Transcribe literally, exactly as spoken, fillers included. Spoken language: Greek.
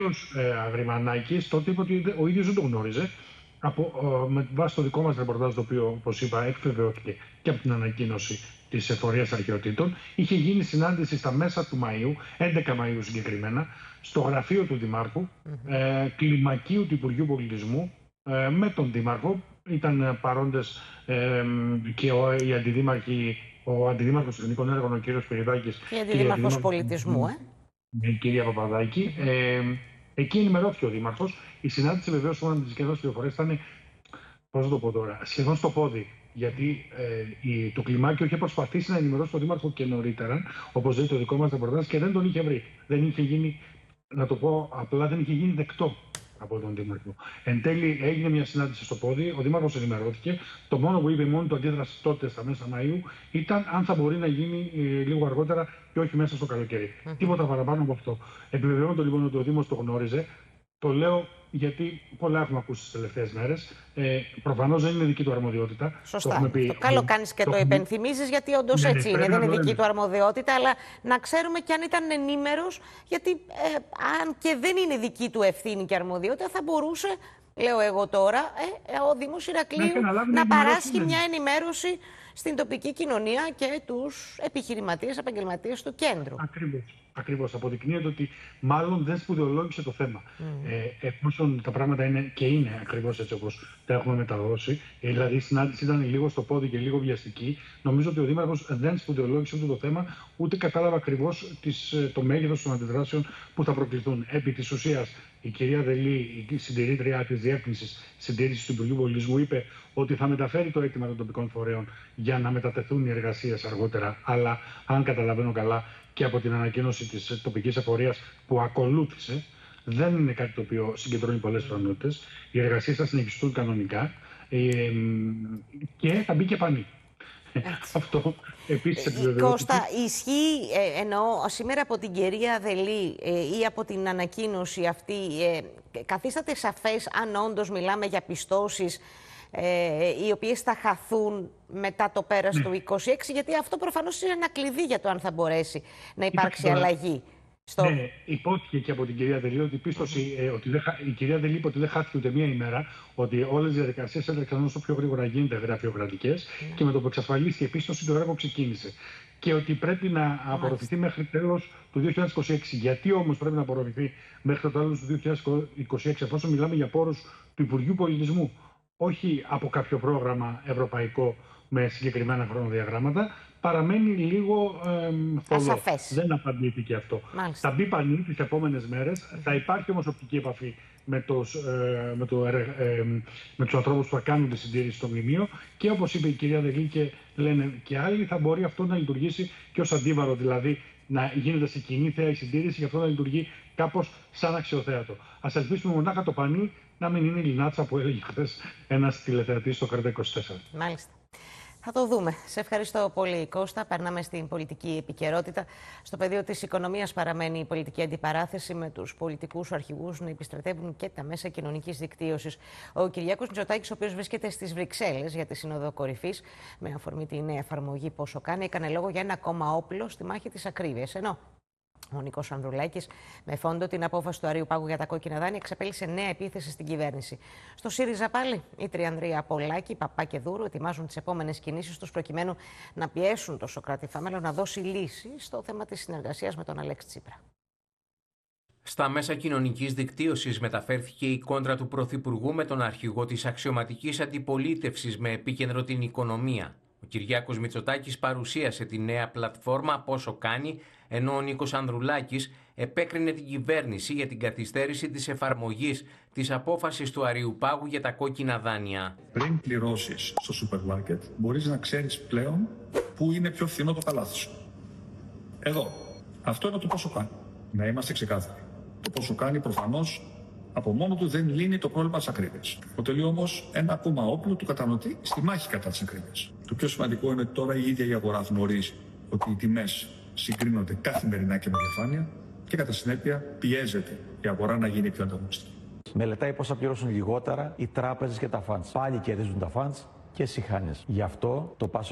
ε, Αγριμανάκης τότε είπε ότι ο ίδιος δεν το γνώριζε. Από, ε, με βάση το δικό μας ρεπορτάζ, το οποίο, όπως είπα, επιβεβαιώθηκε και από την ανακοίνωση της Εφορίας Αρχαιοτήτων, είχε γίνει συνάντηση στα μέσα του Μαΐου, έντεκα Μαΐου συγκεκριμένα, στο γραφείο του Δημάρχου, mm-hmm. ε, κλιμακίου του Υπουργείου Πολιτισμού, ε, με τον Δήμαρχο. Ήταν παρόντες ε, και ο, οι αντιδήμαρχοι, ο Αντιδήμαρχος Εθνικών Έργων, ο κ. Πυριδάκης, και η Αντιδήμαρχος Πολιτισμού, ε. η κυρία Παπαδάκη. Ε, εκεί ενημερώθηκε ο Δήμαρχος. Η συνάντηση, βεβαίως, σύμφωνα με τις κεντρικές πληροφορίες, ήταν, πώς θα το πω τώρα, σχεδόν στο πόδι. Γιατί ε, η, το κλιμάκιο είχε προσπαθήσει να ενημερώσει τον Δήμαρχο και νωρίτερα, όπως λέει το δικό μας ρεπορτάζ, και δεν τον είχε βρει. Δεν είχε γίνει, να το πω απλά, δεν είχε γίνει δεκτό από τον Δήμαρχο. Εν τέλει, έγινε μια συνάντηση στο πόδι, ο Δήμαρχος ενημερώθηκε. Το μόνο που είπε, μόνο το αντίδραση τότε στα μέσα Μαΐου, ήταν αν θα μπορεί να γίνει ε, λίγο αργότερα και όχι μέσα στο καλοκαίρι. Mm-hmm. Τίποτα παραπάνω από αυτό. Επιβεβαιώνω λοιπόν ότι ο Δήμος το γνώριζε. Το λέω γιατί πολλά έχουμε ακούσει τις τελευταίες μέρες. Ε, προφανώς δεν είναι δική του αρμοδιότητα. Σωστά. Το, πει, το καλό κάνεις και το, το υπενθυμίζεις, γιατί όντως ναι, έτσι είναι. Δεν είναι δική του αρμοδιότητα, αλλά να ξέρουμε και αν ήταν ενήμερος, γιατί ε, αν και δεν είναι δική του ευθύνη και αρμοδιότητα, θα μπορούσε, λέω εγώ τώρα, ε, ο Δήμος Ηρακλείου να, να παράσχει μια ενημέρωση στην τοπική κοινωνία και τους επιχειρηματίες, επαγγελματίες του κέντρου. Ακριβώς. Ακριβώς. Αποδεικνύεται ότι μάλλον δεν σπουδαιολόγησε το θέμα. Mm. Ε, εφόσον τα πράγματα είναι και είναι ακριβώς έτσι όπως τα έχουμε μεταδώσει, ε, δηλαδή η συνάντηση ήταν λίγο στο πόδι και λίγο βιαστική, νομίζω ότι ο Δήμαρχος δεν σπουδαιολόγησε ούτε το θέμα, ούτε κατάλαβε ακριβώς τις, το μέγεθος των αντιδράσεων που θα προκληθούν. Επί της ουσίας, η κυρία Δελή, η συντηρήτρια της Διεύθυνσης Συντήρησης του Υπουργείου Πολιτισμού, είπε ότι θα μεταφέρει το αίτημα των τοπικών φορέων για να μετατεθούν οι εργασίες αργότερα. Αλλά, αν καταλαβαίνω καλά, και από την ανακοίνωση της τοπικής εφορίας που ακολούθησε, δεν είναι κάτι το οποίο συγκεντρώνει πολλές πιθανότητες. Οι εργασίες θα συνεχιστούν κανονικά ε, και θα μπει και πανί. Αυτό επίσης επιβεβαιώθηκε. Κώστα, ισχύει, ε, εννοώ, σήμερα από την κυρία Δελή ε, ή από την ανακοίνωση αυτή, ε, καθίσταται σαφές αν όντως μιλάμε για πιστώσεις Ε, οι οποίες θα χαθούν μετά το πέρας ναι. του είκοσι έξι, γιατί αυτό προφανώς είναι ένα κλειδί για το αν θα μπορέσει να υπάρξει Υπάρχει αλλαγή. Στο... Ναι, υπόθηκε και από την κυρία Δελή ότι, πίστοση, ε, ότι δεν, η κυρία Δελή είπε ότι δεν χάθηκε ούτε μία ημέρα, ότι όλες οι διαδικασίες έτρεξαν όσο πιο γρήγορα γίνεται γραφειοκρατικές mm. και με το που εξασφαλίστηκε η πίστοση το έργο ξεκίνησε. Και ότι πρέπει να απορροφηθεί μέχρι τέλος του δύο χιλιάδες είκοσι έξι. Γιατί όμως πρέπει να απορροφηθεί μέχρι το τέλος του δύο χιλιάδες είκοσι έξι, εφόσον μιλάμε για πόρους του Υπουργείου Πολιτισμού, όχι από κάποιο πρόγραμμα ευρωπαϊκό με συγκεκριμένα χρονοδιαγράμματα, παραμένει λίγο ε, θολό. Δεν απαντήθηκε αυτό. Μάλιστα. Θα μπει πανί τις επόμενες μέρες. Mm. Θα υπάρχει όμως οπτική επαφή με, τους, ε, με, το, ε, ε, με τους ανθρώπους που θα κάνουν τη συντήρηση στο μνημείο και, όπως είπε η κυρία Δελή και λένε και άλλοι, θα μπορεί αυτό να λειτουργήσει και ως αντίβαρο, δηλαδή να γίνεται σε κοινή θέα η συντήρηση και αυτό να λειτουργεί κάπως σαν αξιοθέατο. Ας ελπίσουμε μονάχα το πανί να μην είναι η λινάτσα που έλεγε χθες ένας τηλεθεατής στο Καρδέ είκοσι τέσσερα. Μάλιστα. Θα το δούμε. Σε ευχαριστώ πολύ, Κώστα. Περνάμε στην πολιτική επικαιρότητα. Στο πεδίο της οικονομίας παραμένει η πολιτική αντιπαράθεση, με τους πολιτικούς αρχηγούς να επιστρατεύουν και τα μέσα κοινωνικής δικτύωσης. Ο Κυριάκος Μητσοτάκης, ο οποίος βρίσκεται στις Βρυξέλλες για τη Σύνοδο Κορυφής, με αφορμή τη νέα εφαρμογή Πόσο Κάνει, έκανε λόγο για ένα ακόμα όπλο στη μάχη της ακρίβειας. Ενώ ο Νίκος Ανδρουλάκης, με φόντο την απόφαση του Αρείου Πάγου για τα κόκκινα δάνεια, εξαπέλυσε νέα επίθεση στην κυβέρνηση. Στο ΣΥΡΙΖΑ πάλι, η Τριανδρία Πολάκη, Παπά και Δούρου ετοιμάζουν τις επόμενες κινήσεις τους προκειμένου να πιέσουν το Σωκράτη Φαμέλο να δώσει λύση στο θέμα της συνεργασίας με τον Αλέξη Τσίπρα. Στα μέσα κοινωνικής δικτύωσης μεταφέρθηκε η κόντρα του Πρωθυπουργού με τον αρχηγό της αξιωματικής αντιπολίτευσης με επίκεντρο την οικονομία. Ο Κυριάκος Μητσοτάκης παρουσίασε τη νέα πλατφόρμα Πόσο Κάνει, ενώ ο Νίκος Ανδρουλάκης επέκρινε την κυβέρνηση για την καθυστέρηση της εφαρμογής της απόφασης του Αρείου Πάγου για τα κόκκινα δάνεια. Πριν πληρώσεις στο σούπερ μάρκετ, μπορείς να ξέρεις πλέον πού είναι πιο φθηνό το καλάθι σου. Εδώ. Αυτό είναι το Πόσο Κάνει. Να είμαστε ξεκάθαροι. Το Πόσο Κάνει προφανώς από μόνο του δεν λύνει το πρόβλημα της ακρίβειας. Αποτελεί όμως ένα ακόμα όπλο του καταναλωτή στη μάχη κατά της ακρίβειας. Το πιο σημαντικό είναι ότι τώρα η ίδια η αγορά γνωρίζει ότι οι τιμές συγκρίνονται καθημερινά και με διαφάνεια και κατά συνέπεια πιέζεται η αγορά να γίνει πιο ανταγωνιστική. Μελετάει πώς θα πληρώσουν λιγότερα οι τράπεζες και τα funds. Πάλι κερδίζουν τα funds και εσύ χάνεις. Γι' αυτό το